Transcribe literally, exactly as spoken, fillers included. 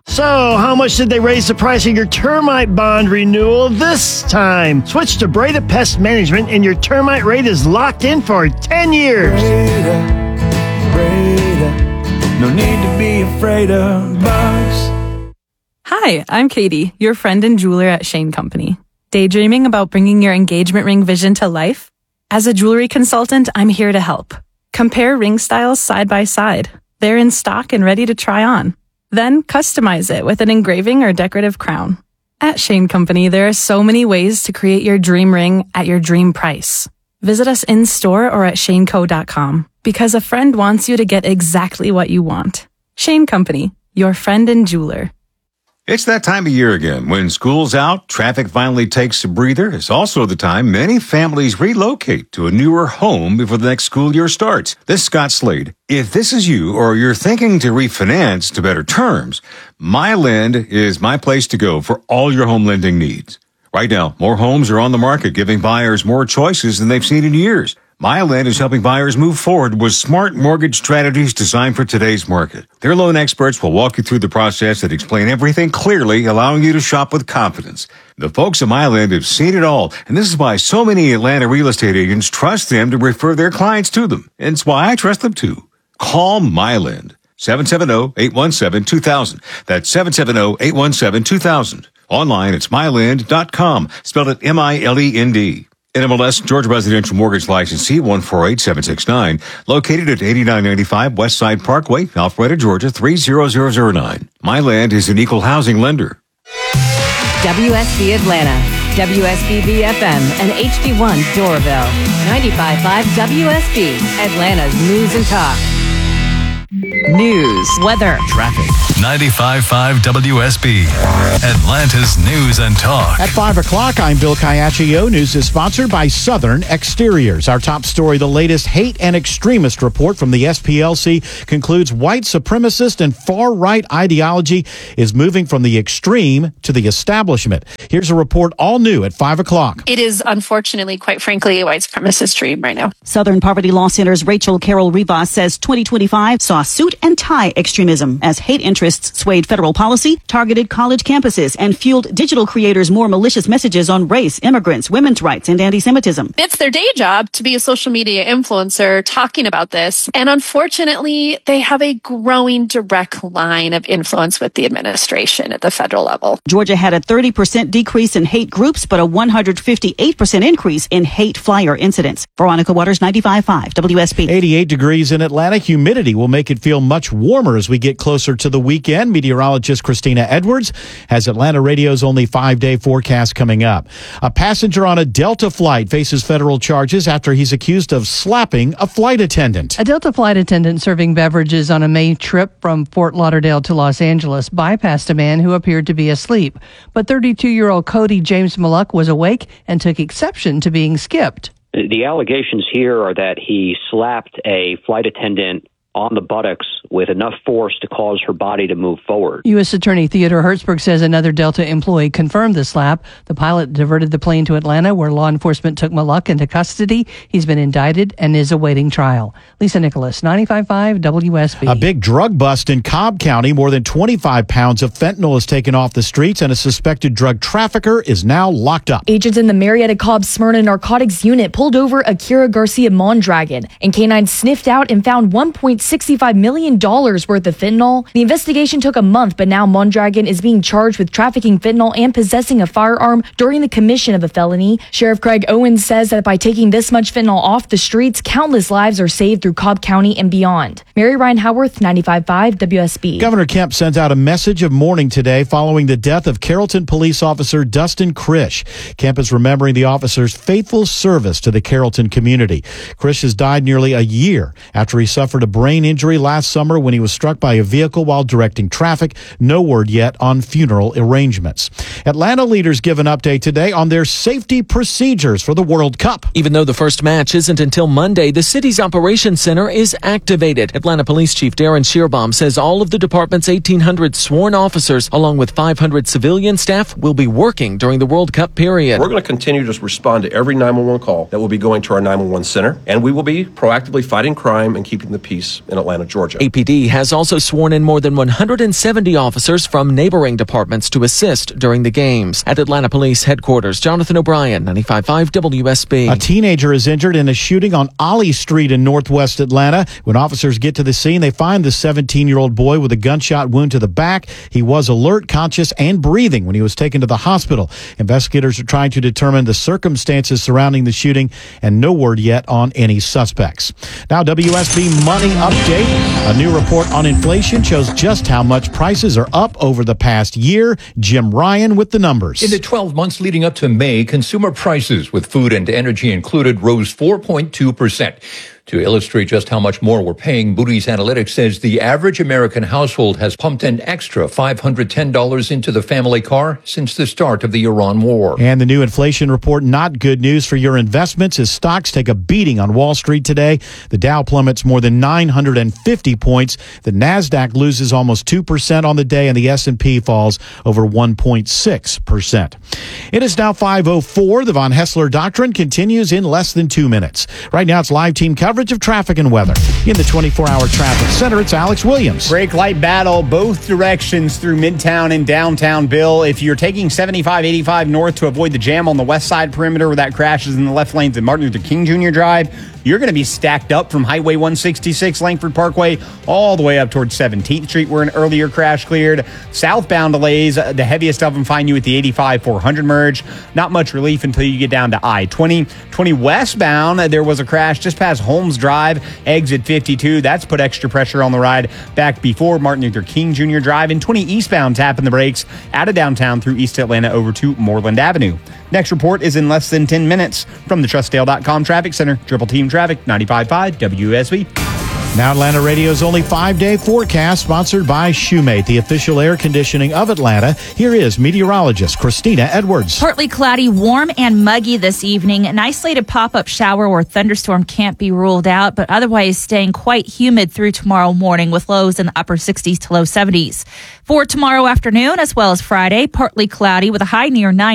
So, how much did they raise the price of your termite bond renewal this time? Switch to Breda Pest Management and your termite rate is locked in for ten years. Breda, Breda, no need to be afraid of bugs. Hi, I'm Katie, your friend and jeweler at Shane Company. Daydreaming about bringing your engagement ring vision to life? As a jewelry consultant, I'm here to help. Compare ring styles side by side. They're in stock and ready to try on. Then customize it with an engraving or decorative crown. At Shane Company, there are so many ways to create your dream ring at your dream price. Visit us in store or at shane co dot com because a friend wants you to get exactly what you want. Shane Company, your friend and jeweler. It's that time of year again. When school's out, traffic finally takes a breather. It's also the time many families relocate to a newer home before the next school year starts. This is Scott Slade. If this is you or you're thinking to refinance to better terms, MyLend is my place to go for all your home lending needs. Right now, more homes are on the market, giving buyers more choices than they've seen in years. MyLend is helping buyers move forward with smart mortgage strategies designed for today's market. Their loan experts will walk you through the process and explain everything clearly, allowing you to shop with confidence. The folks at MyLend have seen it all, and this is why so many Atlanta real estate agents trust them to refer their clients to them. And it's why I trust them too. Call MyLend. seven seven zero, eight one seven, two thousand. That's seven seven zero, eight one seven, two thousand. Online, it's mylend dot com, spelled it M I L E N D. N M L S Georgia Residential Mortgage Licensee one four eight seven six nine, located at eighty-nine ninety-five West Side Parkway, Alpharetta, Georgia three zero zero zero nine. MyLend is an equal housing lender. W S B Atlanta, W S B B F M, and H D one Doraville. ninety-five point five W S B, Atlanta's News and Talk. News, weather, traffic. ninety-five point five W S B, Atlanta's News and Talk. At five o'clock, I'm Bill Caiaccio. News is sponsored by Southern Exteriors. Our top story, the latest hate and extremist report from the S P L C concludes white supremacist and far-right ideology is moving from the extreme to the establishment. Here's a report all new at five o'clock. It is, unfortunately, quite frankly, a white supremacist dream right now. Southern Poverty Law Center's Rachel Carroll Rivas says twenty twenty-five saw suit and tie extremism as hate interests swayed federal policy, targeted college campuses, and fueled digital creators' more malicious messages on race, immigrants, women's rights, and anti-Semitism. It's their day job to be a social media influencer talking about this. And unfortunately, they have a growing direct line of influence with the administration at the federal level. Georgia had a thirty percent decrease in hate groups, but a one hundred fifty-eight percent increase in hate flyer incidents. Veronica Waters, ninety-five point five W S B. eighty-eight degrees in Atlanta. Humidity will make it feel much warmer as we get closer to the weekend. Meteorologist Christina Edwards has Atlanta Radio's only five-day forecast coming up. A passenger on a Delta flight faces federal charges after he's accused of slapping a flight attendant. A Delta flight attendant serving beverages on a May trip from Fort Lauderdale to Los Angeles bypassed a man who appeared to be asleep. But thirty-two-year-old Cody James Malluck was awake and took exception to being skipped. The allegations here are that he slapped a flight attendant on the buttocks with enough force to cause her body to move forward. U S Attorney Theodore Hertzberg says another Delta employee confirmed the slap. The pilot diverted the plane to Atlanta, where law enforcement took Malluck into custody. He's been indicted and is awaiting trial. Lisa Nicholas, ninety-five point five W S B. A big drug bust in Cobb County. More than twenty-five pounds of fentanyl is taken off the streets, and a suspected drug trafficker is now locked up. Agents in the Marietta Cobb Smyrna Narcotics Unit pulled over Akira Garcia Mondragon, and canines sniffed out and found one point six five million dollars worth of fentanyl. The investigation took a month, but now Mondragon is being charged with trafficking fentanyl and possessing a firearm during the commission of a felony. Sheriff Craig Owens says that by taking this much fentanyl off the streets, countless lives are saved through Cobb County and beyond. Mary Ryan Howarth, ninety-five point five W S B. Governor Kemp sends out a message of mourning today following the death of Carrollton police officer Dustin Krish. Kemp is remembering the officer's faithful service to the Carrollton community. Krish has died nearly a year after he suffered a brain injury last summer when he was struck by a vehicle while directing traffic. No word yet on funeral arrangements. Atlanta leaders give an update today on their safety procedures for the World Cup. Even though the first match isn't until Monday, the city's operations center is activated. Atlanta Police Chief Darren Shearbaum says all of the department's eighteen hundred sworn officers, along with five hundred civilian staff, will be working during the World Cup period. We're going to continue to respond to every nine one one call that will be going to our nine one one center, and we will be proactively fighting crime and keeping the peace police in Atlanta, Georgia. A P D has also sworn in more than one hundred seventy officers from neighboring departments to assist during the games. At Atlanta Police Headquarters, Jonathan O'Brien, ninety-five point five W S B. A teenager is injured in a shooting on Ollie Street in northwest Atlanta. When officers get to the scene, they find the seventeen-year-old boy with a gunshot wound to the back. He was alert, conscious, and breathing when he was taken to the hospital. Investigators are trying to determine the circumstances surrounding the shooting, and no word yet on any suspects. Now, W S B Money Update. A new report on inflation shows just how much prices are up over the past year. Jim Ryan with the numbers. In the twelve months leading up to May, consumer prices with food and energy included rose four point two percent. To illustrate just how much more we're paying, Moody's Analytics says the average American household has pumped an extra five hundred ten dollars into the family car since the start of the Iran war. And the new inflation report, not good news for your investments as stocks take a beating on Wall Street today. The Dow plummets more than nine hundred fifty points. The NASDAQ loses almost two percent on the day, and the S and P falls over one point six percent. It is now five oh four. The Von Hessler Doctrine continues in less than two minutes. Right now, it's live team coverage of traffic and weather. In the twenty-four hour traffic center, it's Alex Williams. Brake light battle both directions through Midtown and downtown, Bill. If you're taking seventy-five eighty-five north to avoid the jam on the west side perimeter where that crashes in the left lanes at Martin Luther King Junior Drive, you're going to be stacked up from Highway one sixty-six, Langford Parkway, all the way up towards seventeenth Street, where an earlier crash cleared. Southbound delays, the heaviest of them find you at the eighty-five four hundred merge. Not much relief until you get down to I twenty. twenty westbound, there was a crash just past Holmes Drive, exit fifty-two. That's put extra pressure on the ride back before Martin Luther King Junior Drive. And twenty eastbound tapping the brakes out of downtown through East Atlanta over to Moreland Avenue. Next report is in less than ten minutes from the Trustdale dot com Traffic Center. Triple Team Traffic, ninety-five point five W S B. Now Atlanta Radio's only five-day forecast, sponsored by Shoemate, the official air conditioning of Atlanta. Here is meteorologist Christina Edwards. Partly cloudy, warm and muggy this evening. An isolated pop-up shower or thunderstorm can't be ruled out, but otherwise staying quite humid through tomorrow morning with lows in the upper sixties to low seventies. For tomorrow afternoon as well as Friday, partly cloudy with a high near ninety.